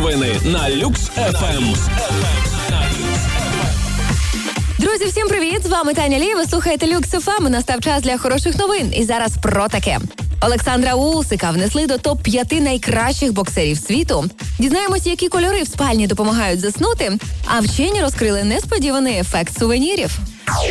новини на Люкс ФМ. Друзі, всім привіт! З вами Таня Лі. Ви слухаєте Люкс ФМ. Настав час для хороших новин. І зараз про таке. Олександра Усика внесли до топ-5 найкращих боксерів світу. Дізнаємось, які кольори в спальні допомагають заснути, а вчені розкрили несподіваний ефект сувенірів.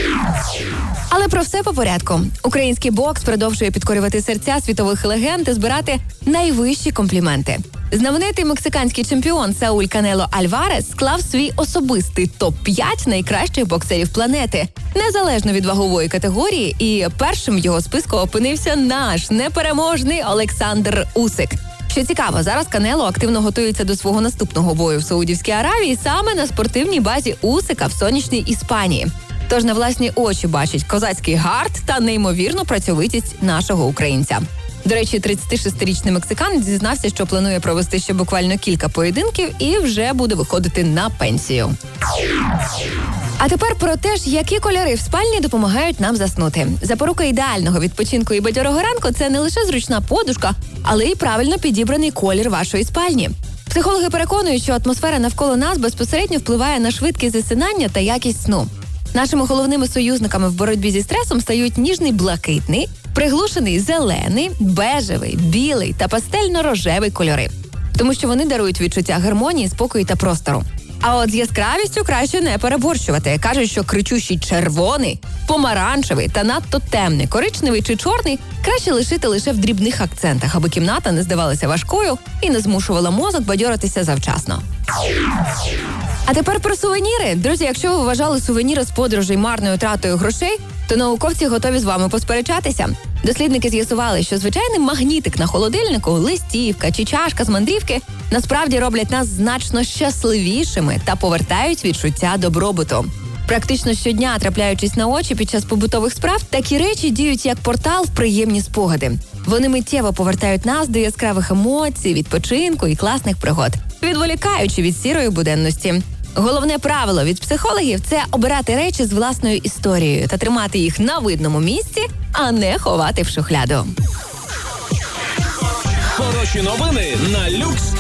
Але про все по порядку. Український бокс продовжує підкорювати серця світових легенд і збирати найвищі компліменти. Знаменитий мексиканський чемпіон Сауль Канело Альварес склав свій особистий топ-5 найкращих боксерів планети, незалежно від вагової категорії, і першим в його списку опинився наш непереможний Олександр Усик. Що цікаво, зараз Канело активно готується до свого наступного бою в Саудівській Аравії саме на спортивній базі Усика в сонячній Іспанії. Тож на власні очі бачить козацький гард та неймовірну працьовитість нашого українця. До речі, 36-річний мексиканець зізнався, що планує провести ще буквально кілька поєдинків і вже буде виходити на пенсію. А тепер про те ж, які кольори в спальні допомагають нам заснути. Запорука ідеального відпочинку і бадьорого ранку – це не лише зручна подушка, але й правильно підібраний колір вашої спальні. Психологи переконують, що атмосфера навколо нас безпосередньо впливає на швидкість засинання та якість сну. Нашими головними союзниками в боротьбі зі стресом стають ніжний блакитний, приглушений зелений, бежевий, білий та пастельно-рожевий кольори. Тому що вони дарують відчуття гармонії, спокою та простору. А от з яскравістю краще не переборщувати. Кажуть, що кричущий червоний, помаранчевий та надто темний, коричневий чи чорний краще лишити лише в дрібних акцентах, аби кімната не здавалася важкою і не змушувала мозок бадьоритися завчасно. А тепер про сувеніри. Друзі, якщо ви вважали сувеніри з подорожей марною тратою грошей, то науковці готові з вами посперечатися. Дослідники з'ясували, що звичайний магнітик на холодильнику, листівка чи чашка з мандрівки насправді роблять нас значно щасливішими та повертають відчуття добробуту. Практично щодня, трапляючись на очі під час побутових справ, такі речі діють як портал в приємні спогади. Вони миттєво повертають нас до яскравих емоцій, відпочинку і класних пригод, відволікаючи від сірої буденності. Головне правило від психологів – це обирати речі з власною історією та тримати їх на видному місці, а не ховати в шухляду. Хороші новини на Люкс